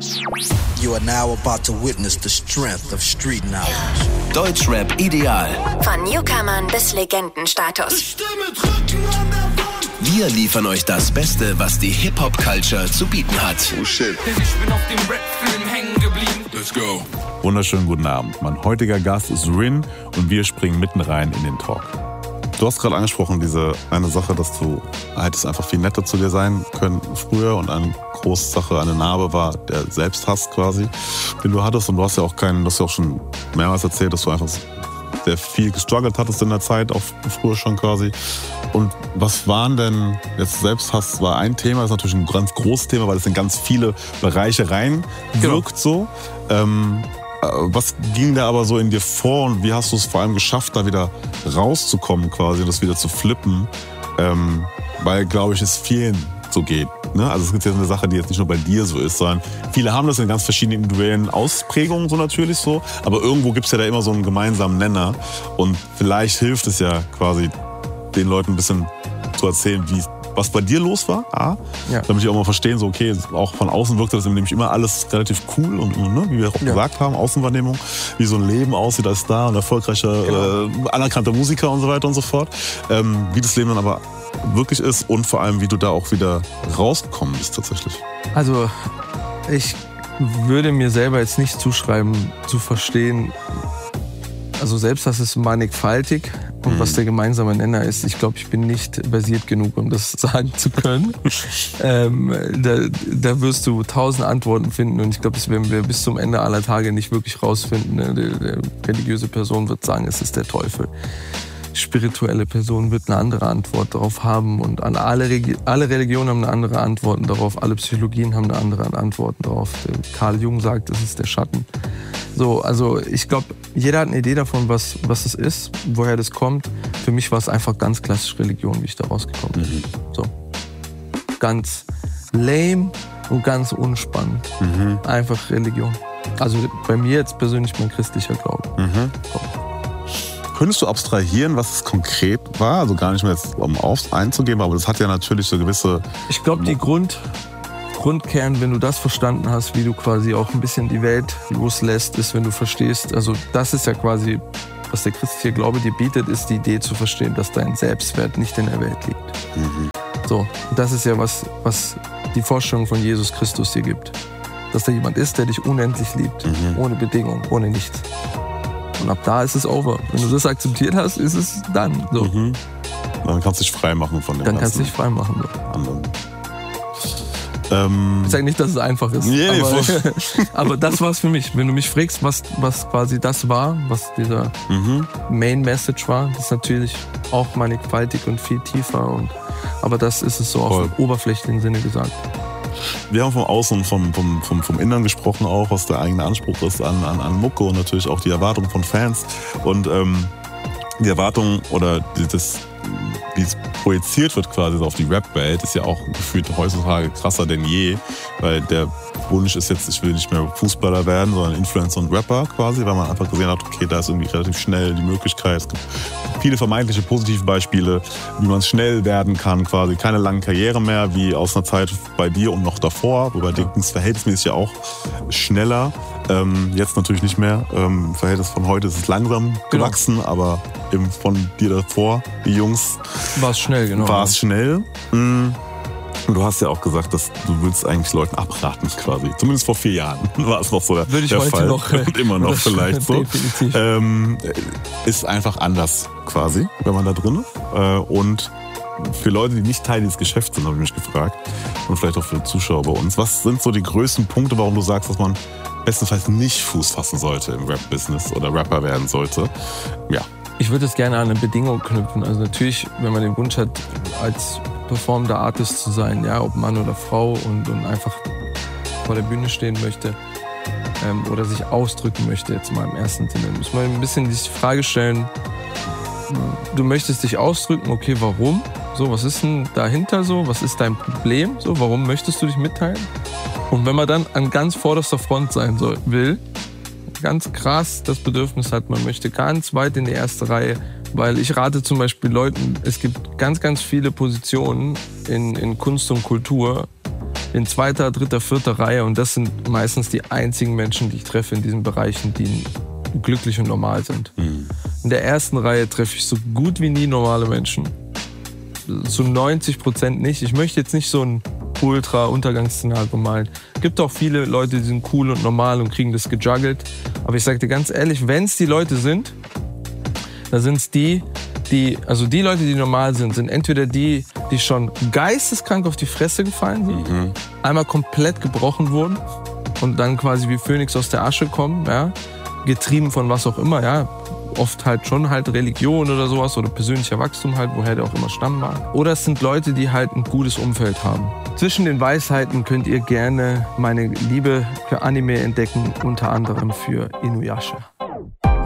You are now about to witness the strength of street knowledge. Deutschrap ideal. Von Newcomern bis Legendenstatus. Wir liefern euch das Beste, was die Hip-Hop-Culture zu bieten hat. Oh shit. Denn ich bin auf dem Rap-Film hängen geblieben. Let's go. Wunderschönen guten Abend. Mein heutiger Gast ist Rin und wir springen mitten rein in den Talk. Du hast gerade angesprochen, diese eine Sache, dass du hättest einfach viel netter zu dir sein können früher und eine große Sache, eine Narbe war der Selbsthass quasi, den du hattest. Und du hast ja auch schon mehrmals erzählt, dass du einfach sehr viel gestruggelt hattest in der Zeit, auch früher schon quasi. Und was waren denn, jetzt Selbsthass war ein Thema, das ist natürlich ein ganz großes Thema, weil es in ganz viele Bereiche reinwirkt so. Was ging da aber so in dir vor und wie hast du es vor allem geschafft, da wieder rauszukommen quasi und das wieder zu flippen? Weil, glaube ich, es vielen so geht. Ne? Also es gibt ja eine Sache, die jetzt nicht nur bei dir so ist, sondern viele haben das in ganz verschiedenen individuellen Ausprägungen so natürlich so. Aber irgendwo gibt es ja da immer so einen gemeinsamen Nenner und vielleicht hilft es ja quasi den Leuten ein bisschen zu erzählen, was bei dir los war, damit die auch mal verstehen, so okay, auch von außen wirkte das nämlich immer alles relativ cool und ne, wie wir auch gesagt haben, Außenwahrnehmung, wie so ein Leben aussieht als Star und erfolgreicher, anerkannter Musiker und so weiter und so fort. Wie das Leben dann aber wirklich ist und vor allem, wie du da auch wieder rausgekommen bist tatsächlich. Also ich würde mir selber jetzt nicht zuschreiben, zu verstehen, also Selbsthass ist mannigfaltig. Und was der gemeinsame Nenner ist, ich glaube, ich bin nicht versiert genug, um das sagen zu können. Da wirst du 1000 Antworten finden und ich glaube, das werden wir bis zum Ende aller Tage nicht wirklich rausfinden. Die religiöse Person wird sagen, es ist der Teufel. Spirituelle Person wird eine andere Antwort darauf haben und alle Religionen haben eine andere Antwort darauf, alle Psychologien haben eine andere Antwort darauf. Carl Jung sagt, es ist der Schatten. So, also ich glaube, jeder hat eine Idee davon, was es ist, woher das kommt. Für mich war es einfach ganz klassisch Religion, wie ich da rausgekommen bin. So. Ganz lame und ganz unspannend. Einfach Religion. Also bei mir jetzt persönlich mein christlicher Glaube. So. Könntest du abstrahieren, was es konkret war? Also gar nicht mehr jetzt, um einzugehen, aber das hat ja natürlich so gewisse... Ich glaube, die Grundkern, wenn du das verstanden hast, wie du quasi auch ein bisschen die Welt loslässt, ist, wenn du verstehst, also das ist ja quasi, was der christliche Glaube dir bietet, ist die Idee zu verstehen, dass dein Selbstwert nicht in der Welt liegt. So, das ist ja was die Vorstellung von Jesus Christus dir gibt. Dass da jemand ist, der dich unendlich liebt, ohne Bedingung, ohne nichts. Und ab da ist es over. Wenn du das akzeptiert hast, ist es dann so. Dann kannst du dich frei machen von dem Dann kannst du dich frei machen. anderen. Ich sage nicht, dass es einfach ist, aber das war es für mich. Wenn du mich fragst, was quasi das war, was dieser Main Message war, das ist natürlich auch mannigfaltig und viel tiefer. Aber das ist es so auf dem oberflächlichen Sinne gesagt. Wir haben vom Außen und vom Innern gesprochen auch, was der eigene Anspruch ist an Mucke und natürlich auch die Erwartung von Fans. Und die Erwartung oder wie es projiziert wird quasi auf die Rap-Welt, ist ja auch gefühlt heutzutage krasser denn je, weil der Wunsch ist jetzt, ich will nicht mehr Fußballer werden, sondern Influencer und Rapper quasi, weil man einfach gesehen hat, okay, da ist irgendwie relativ schnell die Möglichkeit, es gibt viele vermeintliche positive Beispiele, wie man schnell werden kann quasi, keine lange Karriere mehr, wie aus einer Zeit bei dir und noch davor, wobei Dickens verhältnismäßig ja auch schneller, jetzt natürlich nicht mehr, im Verhältnis von heute ist es langsam gewachsen, aber eben von dir davor, die Jungs, war es schnell, genau. War es schnell. Und du hast ja auch gesagt, dass du willst eigentlich Leuten abraten quasi. Zumindest vor 4 Jahren war es noch so der Fall. Würde ich heute noch. Und immer noch vielleicht so. Definitiv. Ist einfach anders quasi, wenn man da drin ist. Und für Leute, die nicht Teil dieses Geschäfts sind, habe ich mich gefragt. Und vielleicht auch für Zuschauer bei uns. Was sind so die größten Punkte, warum du sagst, dass man bestenfalls nicht Fuß fassen sollte im Rap-Business oder Rapper werden sollte? Ja. Ich würde es gerne an eine Bedingung knüpfen. Also natürlich, wenn man den Wunsch hat, als performender Artist zu sein, ja, ob Mann oder Frau und einfach vor der Bühne stehen möchte oder sich ausdrücken möchte, jetzt mal im ersten Sinne, muss man ein bisschen die Frage stellen, du möchtest dich ausdrücken, okay, warum? So, was ist denn dahinter so? Was ist dein Problem? So, warum möchtest du dich mitteilen? Und wenn man dann an ganz vorderster Front sein will, ganz krass das Bedürfnis hat, man möchte ganz weit in die erste Reihe, weil ich rate zum Beispiel Leuten, es gibt ganz, ganz viele Positionen in Kunst und Kultur, in 2., 3., 4. Reihe und das sind meistens die einzigen Menschen, die ich treffe in diesen Bereichen, die glücklich und normal sind. In der 1. Reihe treffe ich so gut wie nie normale Menschen. Zu 90% nicht. Ich möchte jetzt nicht so ein Ultra-Untergangsszenario malen. Es gibt auch viele Leute, die sind cool und normal und kriegen das gejuggelt. Aber ich sage dir ganz ehrlich, wenn es die Leute sind, dann sind es die Leute, die normal sind, sind entweder die schon geisteskrank auf die Fresse gefallen sind, einmal komplett gebrochen wurden und dann quasi wie Phönix aus der Asche kommen, ja, getrieben von was auch immer, ja, oft halt schon Religion oder sowas oder persönlicher Wachstum halt, woher der auch immer stammen mag. Oder es sind Leute, die halt ein gutes Umfeld haben. Zwischen den Weisheiten könnt ihr gerne meine Liebe für Anime entdecken, unter anderem für Inuyasha.